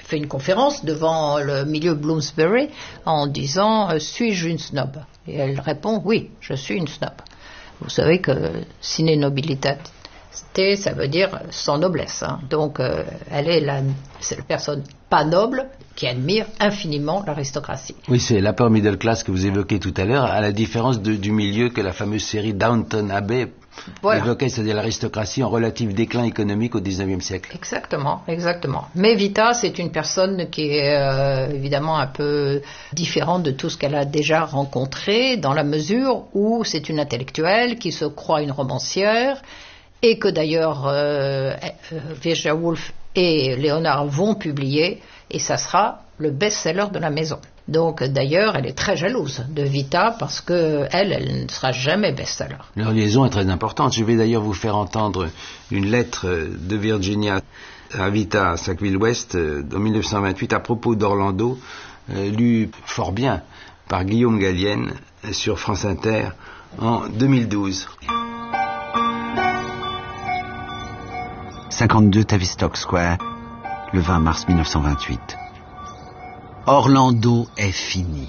fait une conférence devant le milieu Bloomsbury en disant suis-je une snob? Et elle répond oui, je suis une snob. Vous savez que sine nobilitate, ça veut dire sans noblesse. Hein. Donc c'est la personne pas noble qui admire infiniment l'aristocratie. Oui, c'est l'upper middle class que vous évoquez tout à l'heure, à la différence du milieu que la fameuse série Downton Abbey évoquait, c'est-à-dire l'aristocratie en relatif déclin économique au XIXe siècle. Exactement. Mais Vita, c'est une personne qui est évidemment un peu différente de tout ce qu'elle a déjà rencontré, dans la mesure où c'est une intellectuelle qui se croit une romancière, et que d'ailleurs Virginia Woolf et Léonard vont publier, et ça sera le best-seller de la maison. Donc d'ailleurs, elle est très jalouse de Vita parce que elle ne sera jamais best-seller. Leur liaison est très importante. Je vais d'ailleurs vous faire entendre une lettre de Virginia à Vita à Sackville-West en 1928 à propos d'Orlando, lue fort bien par Guillaume Gallienne sur France Inter en 2012. 52 Tavistock Square, le 20 mars 1928. Orlando est fini.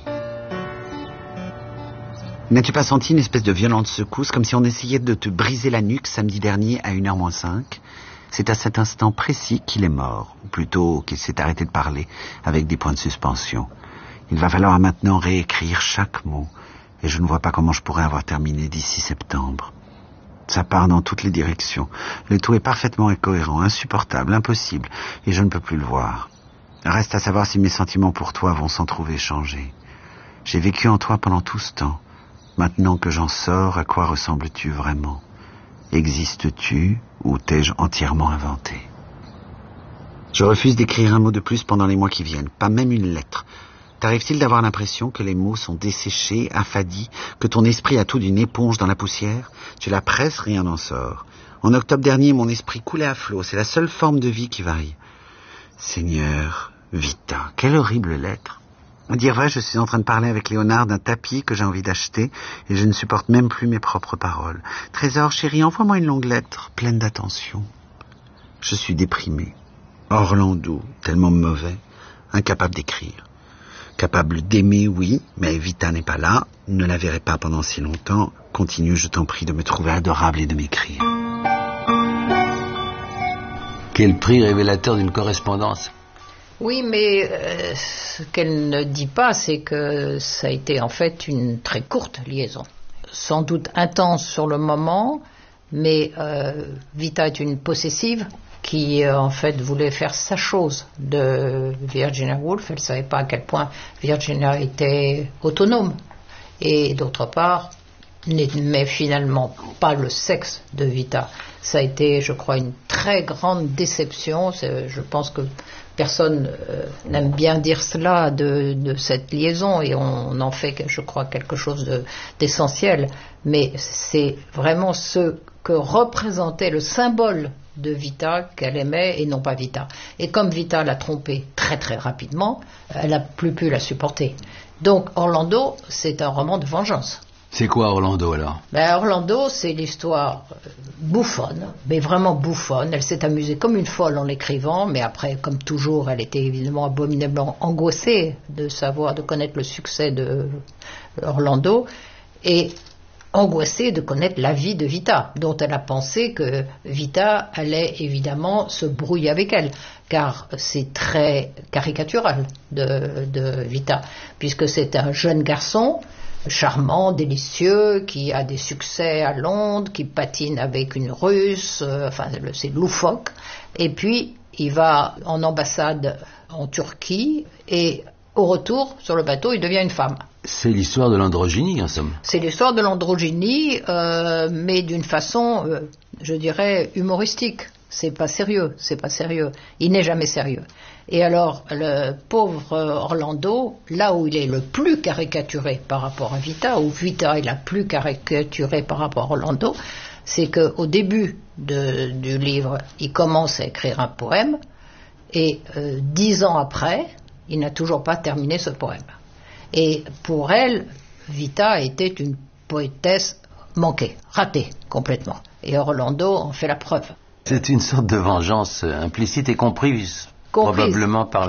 N'as-tu pas senti une espèce de violente secousse, comme si on essayait de te briser la nuque samedi dernier à 1h-5? C'est à cet instant précis qu'il est mort, ou plutôt qu'il s'est arrêté de parler, avec des points de suspension. Il va falloir maintenant réécrire chaque mot, et je ne vois pas comment je pourrais avoir terminé d'ici septembre. Ça part dans toutes les directions. Le tout est parfaitement incohérent, insupportable, impossible, et je ne peux plus le voir. Reste à savoir si mes sentiments pour toi vont s'en trouver changés. J'ai vécu en toi pendant tout ce temps. Maintenant que j'en sors, à quoi ressembles-tu vraiment? Existes-tu ou t'ai-je entièrement inventé? Je refuse d'écrire un mot de plus pendant les mois qui viennent, pas même une lettre. T'arrive-t-il d'avoir l'impression que les mots sont desséchés, affadis, que ton esprit a tout d'une éponge dans la poussière? Tu la presses, rien n'en sort. En octobre dernier, mon esprit coulait à flot. C'est la seule forme de vie qui varie. Seigneur, Vita, quelle horrible lettre. À dire vrai, je suis en train de parler avec Léonard d'un tapis que j'ai envie d'acheter et je ne supporte même plus mes propres paroles. Trésor, chérie, envoie-moi une longue lettre, pleine d'attention. Je suis déprimé. Orlando, tellement mauvais, incapable d'écrire. Capable d'aimer, oui, mais Vita n'est pas là, ne la verrai pas pendant si longtemps. Continue, je t'en prie, de me trouver adorable et de m'écrire. Quel prix révélateur d'une correspondance. Oui, mais ce qu'elle ne dit pas, c'est que ça a été en fait une très courte liaison. Sans doute intense sur le moment, mais Vita est une possessive qui en fait voulait faire sa chose de Virginia Woolf. Elle ne savait pas à quel point Virginia était autonome. Et d'autre part, n'aimait finalement pas le sexe de Vita. Ça a été, je crois, une très grande déception. Je pense que personne n'aime bien dire cela de cette liaison et on en fait, je crois, quelque chose d'essentiel. Mais c'est vraiment ce que représentait le symbole de Vita qu'elle aimait et non pas Vita. Et comme Vita l'a trompée très très rapidement, elle n'a plus pu la supporter. Donc Orlando, c'est un roman de vengeance. C'est quoi Orlando alors? Orlando, c'est l'histoire bouffonne, mais vraiment bouffonne. Elle s'est amusée comme une folle en l'écrivant, mais après, comme toujours, elle était évidemment abominablement angoissée de connaître le succès de Orlando, et angoissée de connaître la vie de Vita, dont elle a pensé que Vita allait évidemment se brouiller avec elle, car c'est très caricatural de Vita, puisque c'est un jeune garçon charmant, délicieux, qui a des succès à Londres, qui patine avec une Russe, c'est loufoque, et puis il va en ambassade en Turquie, et au retour, sur le bateau, il devient une femme. C'est l'histoire de l'androgynie, en somme. C'est l'histoire de l'androgynie, mais d'une façon, je dirais, humoristique. C'est pas sérieux. Il n'est jamais sérieux. Et alors, le pauvre Orlando, là où il est le plus caricaturé par rapport à Vita, où Vita est la plus caricaturée par rapport à Orlando, c'est qu'au début du livre, il commence à écrire un poème, et 10 ans après, il n'a toujours pas terminé ce poème. Et pour elle, Vita était une poétesse manquée, ratée complètement. Et Orlando en fait la preuve. C'est une sorte de vengeance implicite et comprise. Probablement par